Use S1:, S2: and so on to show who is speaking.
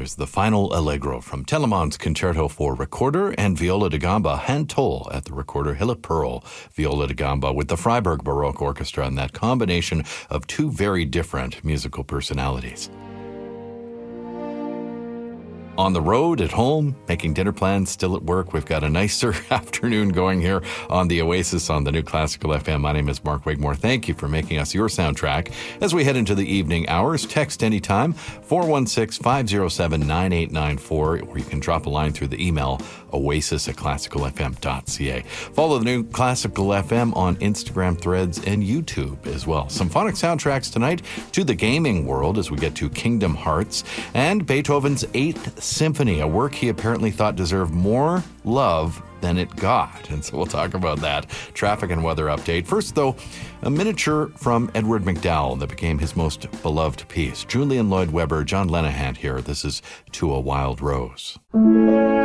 S1: There's the final Allegro from Telemann's Concerto for Recorder and Viola da Gamba, hand toll at the recorder. Hilla Pearl, Viola da Gamba with the Freiburg Baroque Orchestra, and that combination of two very different musical personalities. On the road, at home, making dinner plans, still at work. We've got a nicer afternoon going here on the Oasis on the New Classical FM. My name is Mark Wigmore. Thank you for making us your soundtrack as we head into the evening hours. Text anytime, 416-507-9894, or you can drop a line through the email, oasis@classicalfm.ca. Follow the New Classical FM on Instagram, Threads, and YouTube as well. Symphonic soundtracks tonight to the gaming world as we get to Kingdom Hearts and Beethoven's 8th Symphony, a work he apparently thought deserved more love than it got. And so we'll talk about that. Traffic and weather update. First, though, a miniature from Edward MacDowell that became his most beloved piece. Julian Lloyd Webber, John Lenahan here. This is To a Wild Rose.